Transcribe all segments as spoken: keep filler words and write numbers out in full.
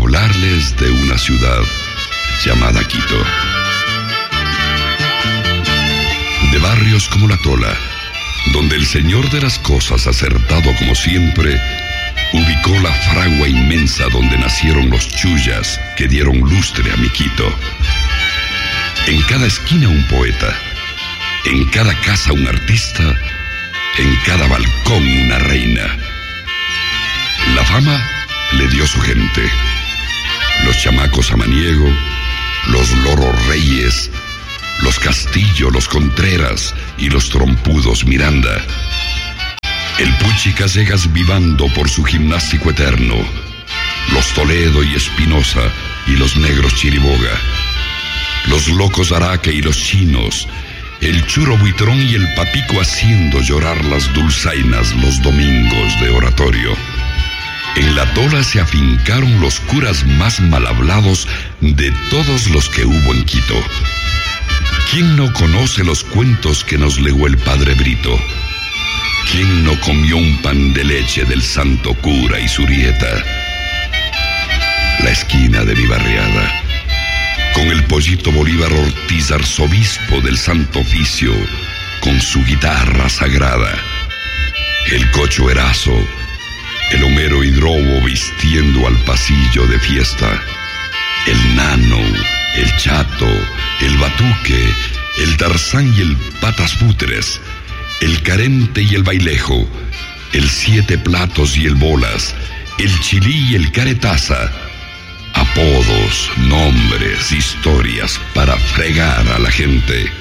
hablarles de una ciudad llamada Quito. De barrios como La Tola, donde el señor de las cosas, acertado como siempre, ubicó la fragua inmensa donde nacieron los chullas que dieron lustre a mi Quito. En cada esquina un poeta, en cada casa un artista, en cada balcón una reina. La fama le dio su gente, los chamacos Samaniego, los loros Reyes, los Castillo, los Contreras y los trompudos Miranda. El Puchi Callejas vivando por su gimnástico eterno, los Toledo y Espinosa y los negros Chiriboga, los locos Araque y los chinos, el Churo Buitrón y el Papico haciendo llorar las dulzainas los domingos de oratorio. En La Tola se afincaron los curas más mal hablados de todos los que hubo en Quito. ¿Quién no conoce los cuentos que nos legó el padre Brito? ¿Quién no comió un pan de leche del santo cura y Surieta? La esquina de mi barriada, con el pollito Bolívar Ortiz, arzobispo del Santo Oficio, con su guitarra sagrada. El Cocho Erazo, el Homero Hidrobo vistiendo al pasillo de fiesta. El Nano, el Chato, el Batuque, el Tarzán y el Patas Fúteres, el Carente y el Bailejo, el Siete Platos y el Bolas, el Chilí y el Caretaza. Apodos, nombres, historias para fregar a la gente.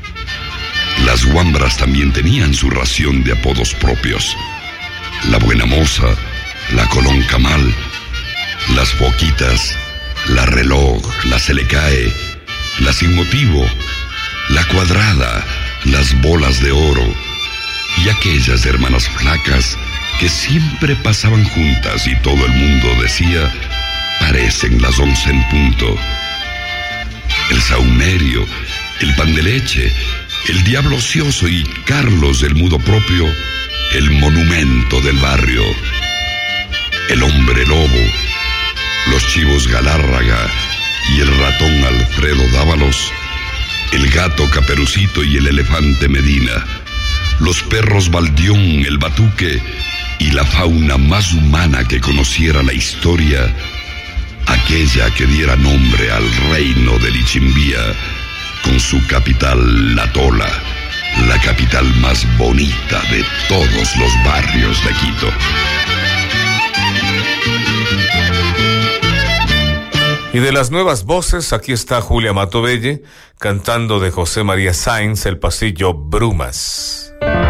Las guambras también tenían su ración de apodos propios. La Buena Moza, la Colón Camal, las Foquitas, la Reloj, la Se le Cae, la Sin Motivo, la Cuadrada, las Bolas de Oro y aquellas hermanas flacas que siempre pasaban juntas y todo el mundo decía: parecen las once en punto. El Saumerio, el Pan de Leche, el Diablo Ocioso y Carlos el Mudo Propio, el monumento del barrio. El Hombre Lobo, los Chivos Galárraga y el Ratón Alfredo Dávalos, el Gato Caperucito y el Elefante Medina, los Perros Baldión, el Batuque y la fauna más humana que conociera la historia, aquella que diera nombre al reino de Lichimbía, con su capital La Tola, la capital más bonita de todos los barrios de Quito. Y de las nuevas voces, aquí está Julia Matobelle cantando de José María Sáenz, El Pasillo Brumas.